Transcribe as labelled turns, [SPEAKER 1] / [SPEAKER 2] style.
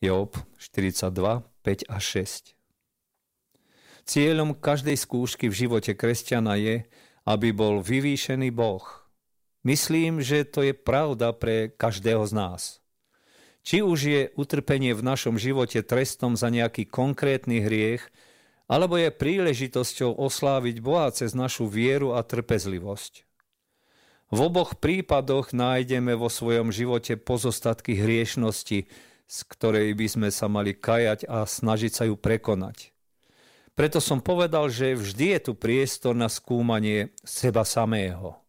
[SPEAKER 1] Job 42, 5 a 6. Cieľom každej skúšky v živote kresťana je, aby bol vyvýšený Boh. Myslím, že to je pravda pre každého z nás. Či už je utrpenie v našom živote trestom za nejaký konkrétny hriech, alebo je príležitosťou osláviť Boha cez našu vieru a trpezlivosť. V oboch prípadoch nájdeme vo svojom živote pozostatky hriešnosti, z ktorej by sme sa mali kajať a snažiť sa ju prekonať. Preto som povedal, že vždy je tu priestor na skúmanie seba samého.